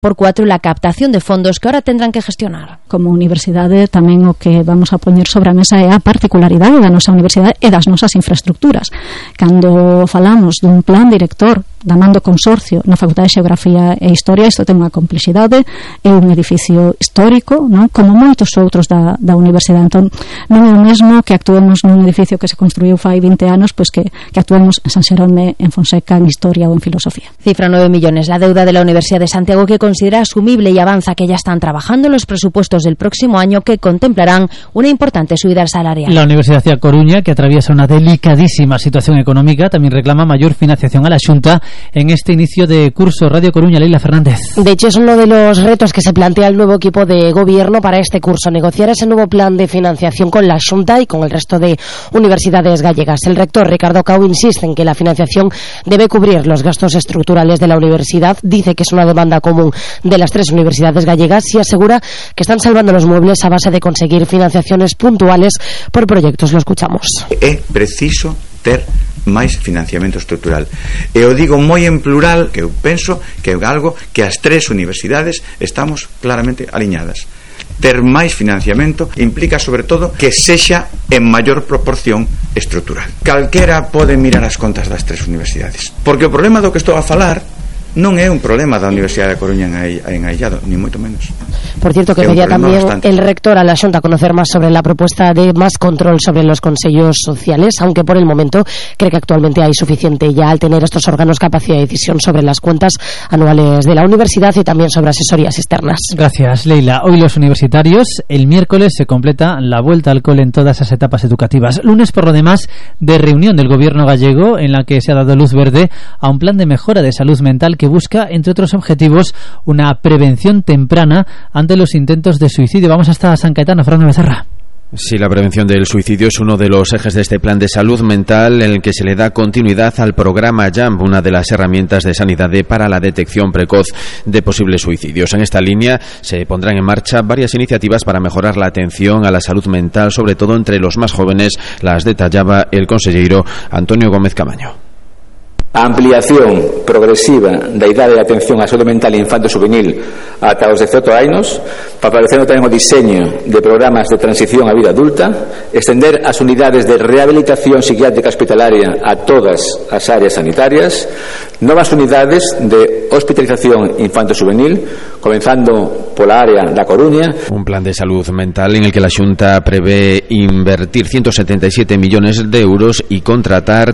por 4 la captación de fondos que ahora tendrán que gestionar. Como universidade tamén o que vamos a poñer sobre a mesa é a particularidade da nosa universidade e das nosas infraestructuras. Cando falamos dun plan director da man do consorcio na Facultade de Xeografía e Historia, isto ten unha complexidade, é un edificio histórico, non? Como moitos outros da universidade. Entón, non é o mesmo que actuemos nun edificio que se construiu fai 20 anos, pois que actuemos en San Xerome, en Fonseca, en Historia ou en Filosofía. Cifra 9 millones la deuda de la Universidad de Santiago, que considera asumible y avanza que ya están trabajando en los presupuestos del próximo año, que contemplarán una importante subida salarial. La Universidad de A Coruña, que atraviesa una delicadísima situación económica, también reclama mayor financiación a la Xunta en este inicio de curso. Radio Coruña, Leila Fernández. De hecho, es uno de los retos que se plantea el nuevo equipo de gobierno para este curso, negociar ese nuevo plan de financiación con la Xunta y con el resto de universidades gallegas. El rector Ricardo Cao insiste en que la financiación debe cubrir los gastos estructurales de la universidad, dice que es una demanda común de las 3 universidades gallegas y asegura que están salvando los muebles a base de conseguir financiaciones puntuales por proyectos. Lo escuchamos. É preciso ter máis financiamento estructural. E o digo moi en plural, que eu penso que é algo que as 3 universidades estamos claramente aliñadas. Ter máis financiamento implica, sobre todo, que sexa en maior proporción estructural. Calquera pode mirar as contas das 3 universidades, porque o problema do que estou a falar non é un problema da Universidade de Coruña en Aillado, ni moito menos. Por cierto, que pedía también el rector a la Xunta conocer más sobre la propuesta de más control sobre los consellos sociales, aunque por el momento cree que actualmente hay suficiente ya al tener estos órganos capacidad de decisión sobre las cuentas anuales de la universidad y también sobre asesorías externas. Gracias, Leila. Hoy los universitarios, el miércoles se completa la vuelta al cole en todas esas etapas educativas. Lunes, por lo demás, de reunión del gobierno gallego en la que se ha dado luz verde a un plan de mejora de salud mental que busca, entre otros objetivos, una prevención temprana ante los intentos de suicidio. Vamos hasta San Caetano, Fernando Becerra. Sí, la prevención del suicidio es uno de los ejes de este plan de salud mental en el que se le da continuidad al programa JAMP, una de las herramientas de Sanidade para la detección precoz de posibles suicidios. En esta línea se pondrán en marcha varias iniciativas para mejorar la atención a la salud mental, sobre todo entre los más jóvenes. Las detallaba el conselleiro Antonio Gómez Camaño. A ampliación progresiva da idade de atención á saúde mental infanto-juvenil ata os 18 anos, favorecendo tamén o diseño de programas de transición á vida adulta, extender as unidades de rehabilitación psiquiátrica hospitalaria a todas as áreas sanitarias, novas unidades de hospitalización infanto-juvenil, comenzando pola área da Coruña. Un plan de salud mental en el que la Xunta prevé invertir 177 millones de euros y contratar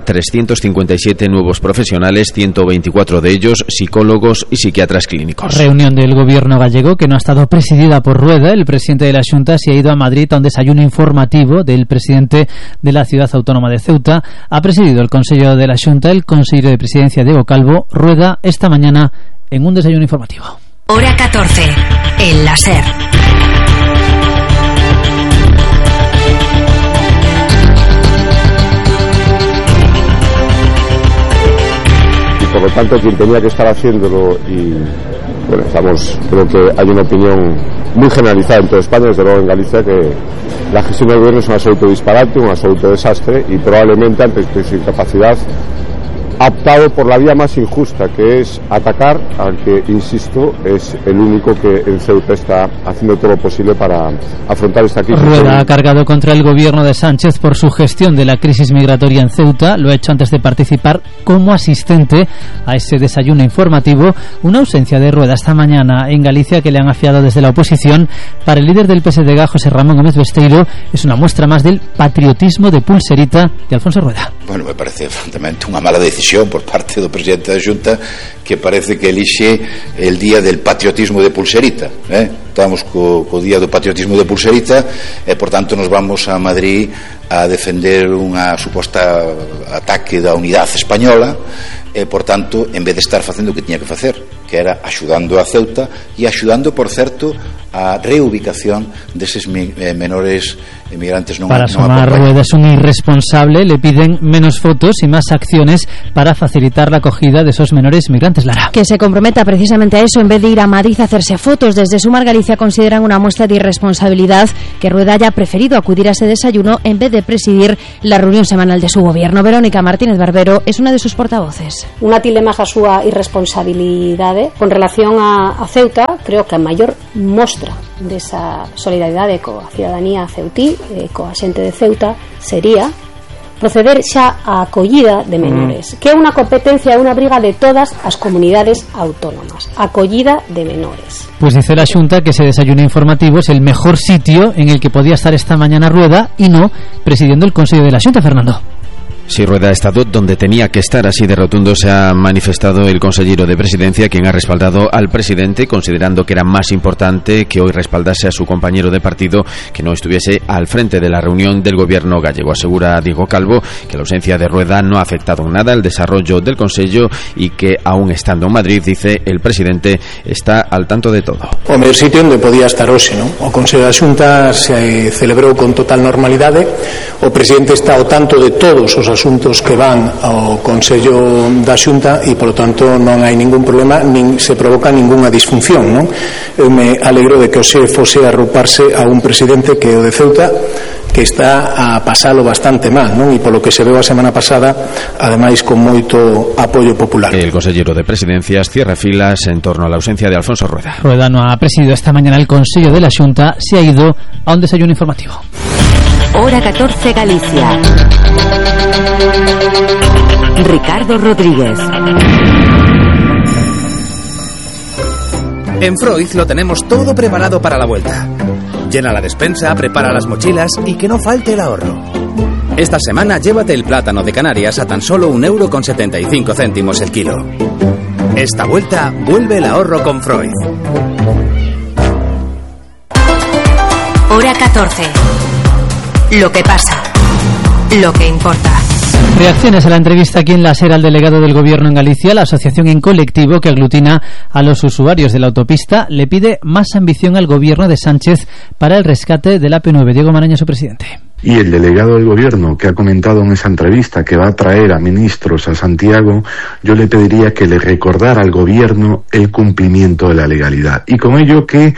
357 nuevos profesionales, 124 de ellos psicólogos y psiquiatras clínicos. Reunión del gobierno gallego que no ha estado presidida por Rueda. El presidente de la Xunta se ha ido a Madrid a un desayuno informativo del presidente de la ciudad autónoma de Ceuta. Ha presidido el Consejo de la Xunta el consejero de presidencia Diego Calvo. Rueda esta mañana en un desayuno informativo. Hora 14, el láser. Por lo tanto, quien tenía que estar haciéndolo, y bueno, creo que hay una opinión muy generalizada en toda España, desde luego en Galicia, que la gestión del gobierno es un absoluto disparate, un absoluto desastre, y probablemente ante su incapacidad ha optado por la vía más injusta, que es atacar al que, insisto, es el único que en Ceuta está haciendo todo lo posible para afrontar esta crisis. Rueda ha cargado contra el gobierno de Sánchez por su gestión de la crisis migratoria en Ceuta. Lo ha hecho antes de participar como asistente a ese desayuno informativo. Una ausencia de Rueda esta mañana en Galicia que le han afiado desde la oposición. Para el líder del PSDG, José Ramón Gómez Besteiro, es una muestra más del patriotismo de pulserita de Alfonso Rueda. Bueno, me parece francamente unha mala decisión por parte do presidente da Xunta, que parece que elixe el día del patriotismo de pulserita, Estamos co día do patriotismo de pulserita e, por tanto, nos vamos a Madrid a defender unha suposta ataque da unidade española e, por tanto, en vez de estar facendo o que tiña que facer, que era axudando a Ceuta e axudando, por certo, a reubicación deses menores emigrantes non Para sumar, Rueda es un irresponsable. Le piden menos fotos y más acciones para facilitar la acogida de esos menores migrantes. Lara. Que se comprometa precisamente a eso en vez de ir a Madrid a hacerse fotos. Desde Sumar Galicia consideran una muestra de irresponsabilidad que Rueda haya preferido acudir a ese desayuno en vez de presidir la reunión semanal de su gobierno. Verónica Martínez Barbero es una de sus portavoces. Unha tilde máis a súa irresponsabilidade solidaridade. Con relación a Ceuta, creo que a maior mostra desa solidaridade coa cidadanía ceutí, coa xente de Ceuta, sería proceder xa á acollida de menores, que é unha competencia e unha briga de todas as comunidades autónomas. Acollida de menores. Pues dice la Xunta que ese desayuno informativo es el mejor sitio en el que podía estar esta mañana Rueda y no presidiendo el Consejo de la Xunta, Fernando. Si Rueda ha estado donde tenía que estar, así de rotundo se ha manifestado el consejero de Presidencia, quien ha respaldado al presidente, considerando que era más importante que hoy respaldase a su compañero de partido que no estuviese al frente de la reunión del gobierno gallego. Asegura Diego Calvo que la ausencia de Rueda no ha afectado en nada el desarrollo del Consello y que, aún estando en Madrid, dice el presidente, está al tanto de todo. O mellor sitio onde podía estar hoxe, non? O Consello da Xunta se celebrou con total normalidade, o presidente está ao tanto de todos os asuntos que van ao Consello da Xunta e, polo tanto, non hai ningún problema, nin se provoca ningunha disfunción, non? Eu me alegro de que hoxe fose arrouparse a un presidente que é o de Ceuta, que está a pasalo bastante mal, non? E polo que se veu a semana pasada, ademais con moito apoio popular. El consejero de Presidencias cierra filas en torno a la ausencia de Alfonso Rueda. Rueda no ha presidido esta mañana el Consejo de la Xunta, se ha ido a un desayuno informativo. Hora 14 Galicia. Ricardo Rodríguez. En Freud lo tenemos todo preparado para la vuelta. Llena la despensa, prepara las mochilas y que no falte el ahorro. Esta semana llévate el plátano de Canarias a tan solo 1,75 € el kilo. Esta vuelta vuelve el ahorro con Freud. Hora 14. Lo que pasa. Lo que importa. Reacciones a la entrevista aquí en la SER al delegado del Gobierno en Galicia. La asociación en colectivo que aglutina a los usuarios de la autopista le pide más ambición al Gobierno de Sánchez para el rescate de la AP9. Diego Maraña, su presidente. Y el delegado del Gobierno, que ha comentado en esa entrevista que va a traer a ministros a Santiago, yo le pediría que le recordara al Gobierno el cumplimiento de la legalidad. Y con ello, ¿qué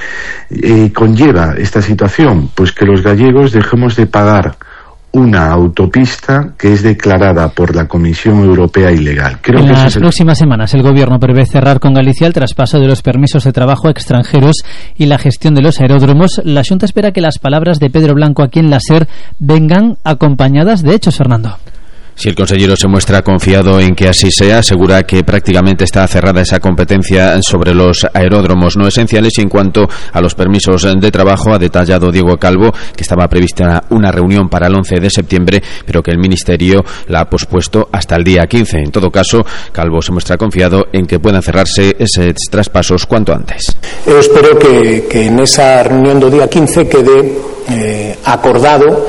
conlleva esta situación? Pues que los gallegos dejemos de pagar una autopista que es declarada por la Comisión Europea ilegal. En las próximas semanas el Gobierno prevé cerrar con Galicia el traspaso de los permisos de trabajo a extranjeros y la gestión de los aeródromos. La Xunta espera que las palabras de Pedro Blanco aquí en la SER vengan acompañadas de hechos, Fernando. Si el consejero se muestra confiado en que así sea, asegura que prácticamente está cerrada esa competencia sobre los aeródromos no esenciales. Y en cuanto a los permisos de trabajo, ha detallado Diego Calvo que estaba prevista una reunión para el 11 de septiembre, pero que el Ministerio la ha pospuesto hasta el día 15. En todo caso, Calvo se muestra confiado en que puedan cerrarse esos traspasos cuanto antes. Eu espero que en esa reunión do día 15 quede acordado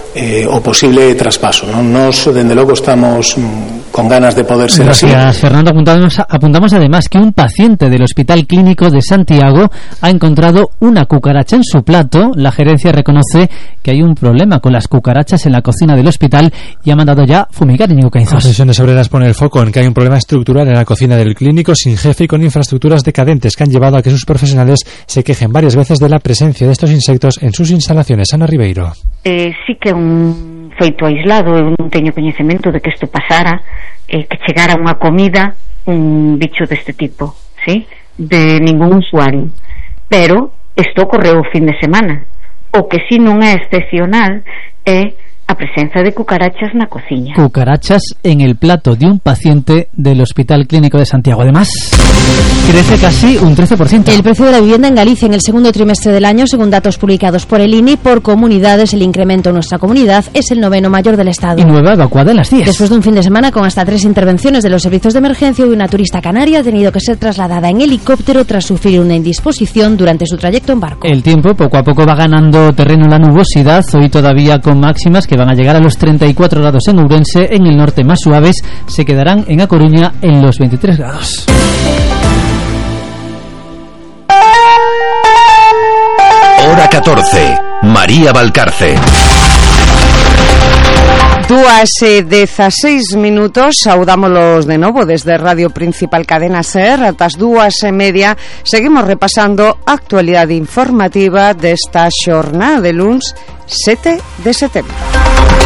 o posible traspaso, ¿no? Nos, dende logo, estamos con ganas de poder ser así. Gracias, Fernando. Apuntamos además que un paciente del Hospital Clínico de Santiago ha encontrado una cucaracha en su plato. La gerencia reconoce que hay un problema con las cucarachas en la cocina del hospital y ha mandado ya fumigar. Íñigo Caizos. La Asociación de Obreras pone el foco en que hay un problema estructural en la cocina del clínico, sin jefe y con infraestructuras decadentes, que han llevado a que sus profesionales se quejen varias veces de la presencia de estos insectos en sus instalaciones. Ana Ribeiro. Sí que un feito aislado, eu non teño coñecemento de que isto pasara, que chegara unha comida un bicho deste tipo, ¿sí? De ningún usuario, pero isto ocorreu o fin de semana. O que si non é excepcional é a presencia de cucarachas na cociña. Cucarachas en el plato de un paciente del Hospital Clínico de Santiago. Además, crece casi un 13%. El precio de la vivienda en Galicia en el segundo trimestre del año, según datos publicados por el INI, por comunidades, el incremento en nuestra comunidad es el 9º mayor del Estado. Y nueva evacuada en las 10. Después de un fin de semana con hasta 3 intervenciones de los servicios de emergencia, y una turista canaria ha tenido que ser trasladada en helicóptero tras sufrir una indisposición durante su trayecto en barco. El tiempo poco a poco va ganando terreno la nubosidad, hoy todavía con máximas que van a llegar a los 34 grados en Ourense. En el norte más suaves se quedarán en A Coruña en los 23 grados. Hora 14. María Valcarce. 2:16 saudámolos de novo desde Radio Principal Cadena SER. Ata as 2:30 seguimos repasando a actualidade informativa desta xornada de luns 7 de setembro.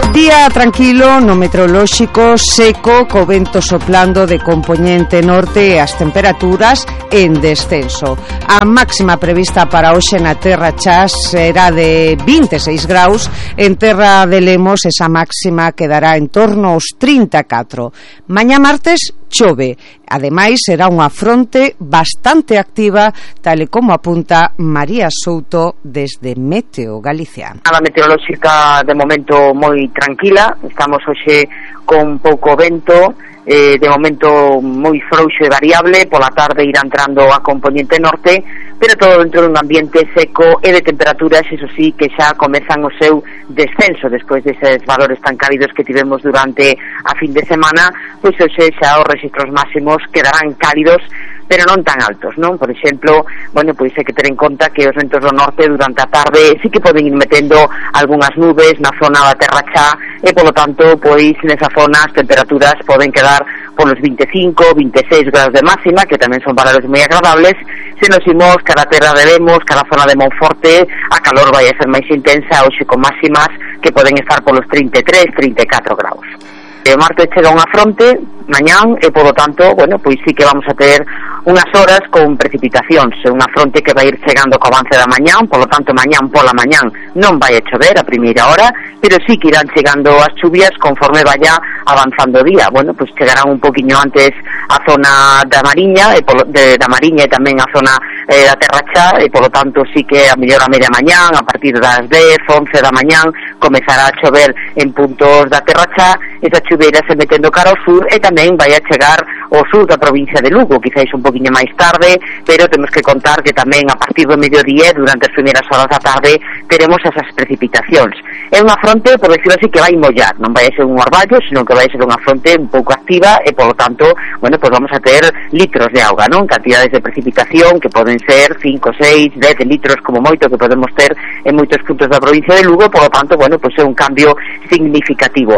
Día tranquilo no meteorolóxico, seco, co vento soplando de compoñente norte e as temperaturas en descenso. A máxima prevista para hoxe na Terra Cha será de 26 graus, en Terra de Lemos esa máxima quedará en torno aos 34. Mañá martes chove, ademais será unha fronte bastante activa, tal e como apunta María Souto desde Meteo Galicia. A meteorolóxica de momento moi tranquila, estamos hoxe con pouco vento, de momento moi frouxo e variable, pola tarde irá entrando a componente norte, pero todo dentro dun ambiente seco e de temperaturas, iso sí, que xa comezan o seu descenso despois deses valores tan cálidos que tivemos durante a fin de semana. Pois hoxe xa os registros máximos quedarán cálidos, pero non tan altos, non? Por exemplo, bueno, pois hai que ter en conta que os ventos do norte durante a tarde sí que poden ir metendo algunhas nubes na zona da Terra Cha e, polo tanto, pois nesa zona as temperaturas poden quedar polos 25, 26 graus de máxima, que tamén son valores moi agradables. Se nos imos cara a Terra de Lemos, cara a zona de Monforte, a calor vai a ser máis intensa, hoxe con máximas que poden estar polos 33, 34 graus. O martes chega unha fronte mañán e, polo tanto, bueno, pois sí que vamos a ter unhas horas con precipitacións, unha fronte que vai ir chegando co avance da mañán, polo tanto mañán pola mañán non vai a chover a primeira hora, pero sí que irán chegando as chuvias conforme vaya avanzando o día. Bueno, pois chegarán un poquinho antes a zona da Mariña e da Mariña e tamén a zona da Terra Cha e, polo tanto, sí que a mellor a media mañán, a partir das 10, 11 da mañán comezará a chover en puntos da Terra Cha, esa chuveira se metendo cara ao sur e tamén vai a chegar ao sur da provincia de Lugo, quizáis un poquinho máis tarde, pero temos que contar que tamén a partir do mediodía, durante as primeiras horas da tarde, teremos esas precipitacións. É unha fronte, por decirlo así, que vai mollar, non vai a ser un orballo, senón que vai a ser unha fronte un pouco activa e, polo tanto, bueno, pues vamos a ter litros de auga, non? Cantidades de precipitación que poden ser 5, 6, 10 litros como moito que podemos ter en moitos puntos da provincia de Lugo, polo tanto, bueno, pues é un cambio significativo.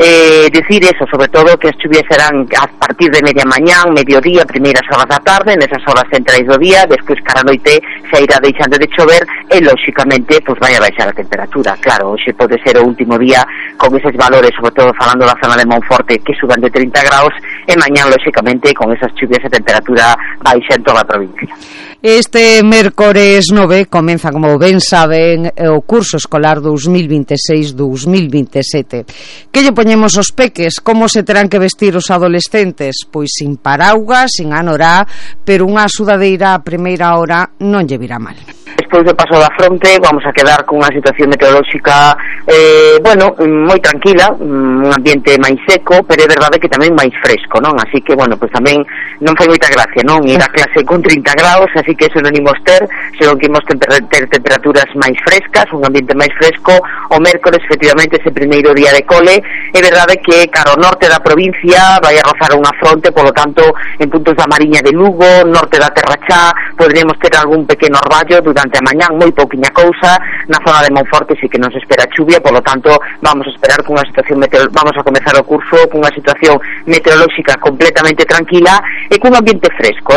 Decir eso, sobre todo, que as chuvias serán a partir de media mañán, mediodía, primeiras horas da tarde, nesas horas centrais do día, despois cara a noite xa irá deixando de chover e, lóxicamente, pues vai a baixar a temperatura. Claro, hoxe pode ser o último día con eses valores, sobre todo falando da zona de Monforte, que suban de 30 graus, e mañán, lóxicamente, con esas chuvias a temperatura baixa en toda a provincia. Este mércores 9 comeza, como ben saben, o curso escolar 2026-2027. Que lle poñemos os peques? Como se terán que vestir os adolescentes? Pois sin paraugas, sin anorá, pero unha sudadeira a primeira hora non lle virá mal. Despois do paso da fronte vamos a quedar con unha situación meteorolóxica bueno, moi tranquila, un ambiente máis seco, pero é verdade que tamén máis fresco, non? Así que, bueno, pues tamén non fai moita gracia, non? Ir a clase con 30 graus, así que eso non imos ter, senón que imos ter temperaturas máis frescas, un ambiente máis fresco. O mércores, efectivamente, ese primeiro día de cole, é verdade que cara ao norte da provincia vai a rozar unha fronte, polo tanto, en puntos da Mariña de Lugo, norte da Terra Cha, poderíamos ter algún pequeno orballo durante a mañán, moi pouquiña cousa. Na zona de Monforte sí que non se espera chuvia, polo tanto, vamos a esperar cunha situación vamos a comezar o curso cunha situación meteorolóxica completamente tranquila e cun ambiente fresco,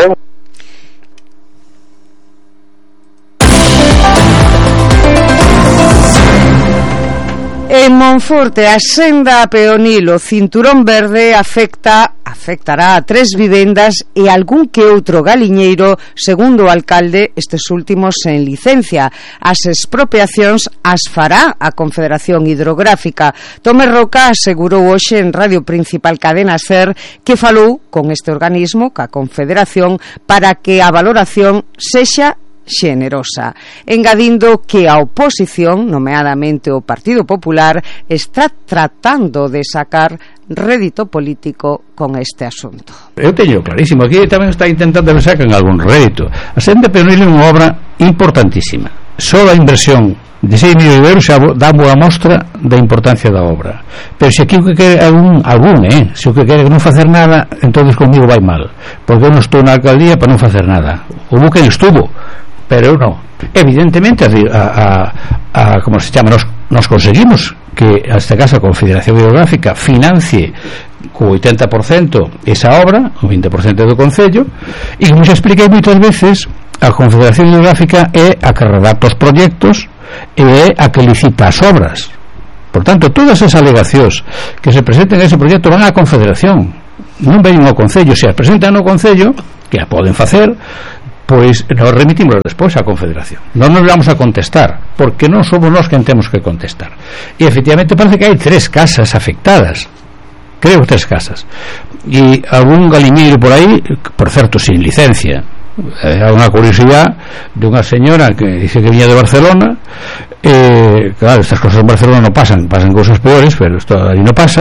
En Monforte, a senda peonil, o cinturón verde afectará a 3 vivendas e algún que outro galiñeiro, segundo o alcalde, estes últimos en licencia. As expropiacións as fará a Confederación Hidrográfica. Tomé Roca asegurou hoxe en Radio Principal Cadena Ser que falou con este organismo, ca Confederación, para que a valoración sexa xenerosa, engadindo que a oposición, nomeadamente o Partido Popular, está tratando de sacar rédito político con este asunto. Eu teño clarísimo, aquí tamén está intentando que saquen algún rédito. A senda peonil é unha obra importantísima. Só a inversión de 6 millóns de euros xa dá boa mostra da importancia da obra. Pero se aquí o que quere se o que quere non facer nada, entonces comigo vai mal, porque eu non estou na alcaldía para non facer nada. O buque estuvo, pero eu non. Evidentemente como se chama, nos conseguimos que esta casa, a Confederación Hidrográfica, financie co 80% esa obra, o 20% do Concello, e como xa expliquei moitas veces, a Confederación Hidrográfica é a que redacta os proxectos e é a que licita as obras. Por tanto, todas as alegacións que se presenten a ese proxecto van á Confederación, non veñen ao Concello. Se as presentan no Concello, que a poden facer, pois nos remitimos despois á Confederación. Non nos vamos a contestar, porque non somos nós quen temos que contestar. E efectivamente parece que hai 3 casas afectadas, creo 3 casas, e algún galiñeiro por aí, por certo, sin licencia. Hai unha curiosidade de unha señora que dice que viña de Barcelona. Claro, estas cosas en Barcelona no pasan cosas peores, pero isto aí no pasa.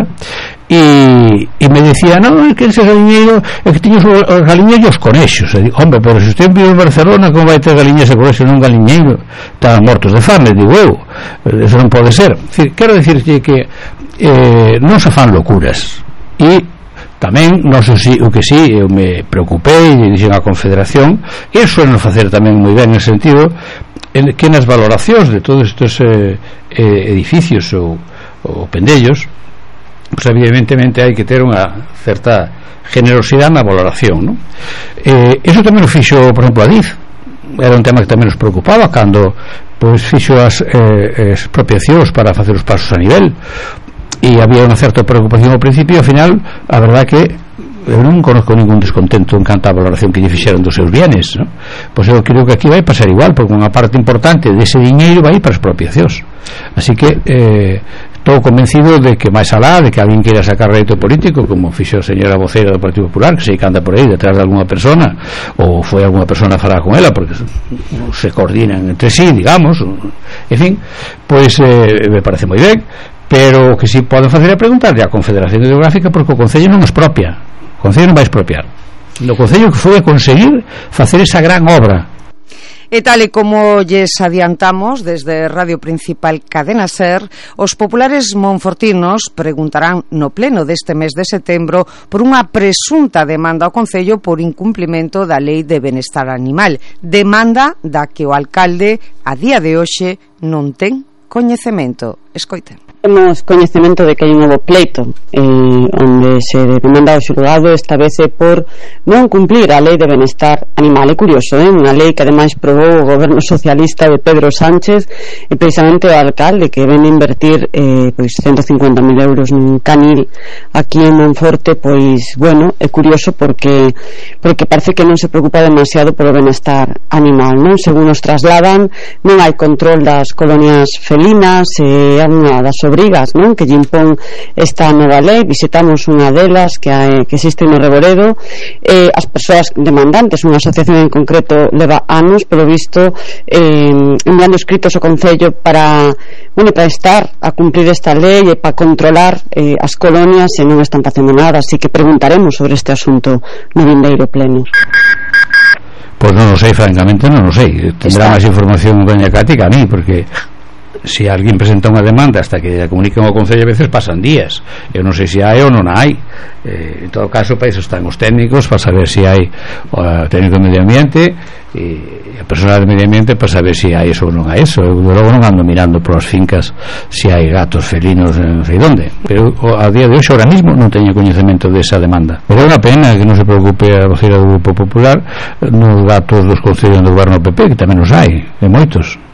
E me decía, no, é que ese galiñeiro é que tiña os galiñeiros conexos. E digo, hombre, pero se usted vive en Barcelona, como vai ter galiñas e conexos nun galiñeiro? Estaban mortos de fame, digo eu, eso non pode ser. Quero dicirte que non se fan locuras. E tamén, non sei o que sí, eu me preocupei e dixen a Confederación, e suelen facer tamén moi ben en sentido que nas valoracións de todos estes edificios ou pendellos, pues evidentemente hai que ter unha certa generosidade na valoración, non? Eso tamén o fixo, por exemplo, a DIF. Era un tema que tamén nos preocupaba cando pois fixo as expropiacións para facer os pasos a nivel, e había unha certa preocupación ao principio. Ao final, a verdade que eu non conozco ningún descontento en canto a valoración que lle fixeron dos seus bienes, non? Pois eu creo que aquí vai pasar igual, porque unha parte importante dese diñeiro vai para expropiacións. Así que estou convencido de que máis alá de que alguén queira sacar rédito político, como fixo a señora vocera do Partido Popular, que sei que anda por aí detrás de alguna persona, ou foi alguna persona a falar con ela, porque se coordinan entre sí, digamos, en fin, pois me parece moi ben. Pero o que si poden facer é preguntarle á Confederación Hidrográfica, porque o Concello non expropia, o Concello non vai expropiar. O Concello que foi a conseguir facer esa gran obra. E tal e como lles adiantamos desde Radio Principal Cadena Ser, os populares monfortinos preguntarán no pleno deste mes de setembro por unha presunta demanda ao Concello por incumplimento da Lei de Benestar Animal, demanda da que o alcalde a día de hoxe non ten coñecemento. Escoiten. Temos coñecemento de que hai un novo pleito onde se demanda ao xulgado esta vez por non cumplir a Lei de Benestar Animal. É curioso, unha lei que ademais probou o goberno socialista de Pedro Sánchez, e precisamente o alcalde que ven invertir pois 150.000 euros nun canil aquí en Monforte. Pois bueno, é curioso porque parece que non se preocupa demasiado polo benestar animal, non? Según nos trasladan, non hai control das colonias felinas, é unha das obrigas, non, que lle impón esta nova lei. Visitamos unha delas que existe no Reboredo. As persoas demandantes, unha asociación en concreto, leva anos, pelo visto, enviando escritos ao Concello para estar a cumprir esta lei e para controlar as colonias, e non están facendo nada. Así que preguntaremos sobre este asunto no vindeiro pleno. Pois non o sei, francamente non o sei. Tendrá máis información doña Cati que a mí, porque se alguén presenta unha demanda hasta que a comuniquen ao Concello, a veces pasan días. Eu non sei se hai ou non hai. En todo caso, para iso están os técnicos, para saber se hai o técnico de medio ambiente e a persona de medio ambiente para saber se hai eso ou non hai eso. Eu logo non ando mirando polas fincas se hai gatos felinos non sei onde, pero a día de hoxe, ahora mismo, non teño coñecemento desa demanda. Pero é unha pena que non se preocupe a vocera do Grupo Popular nos gatos dos concellos do goberno PP, que tamén os hai, e moitos.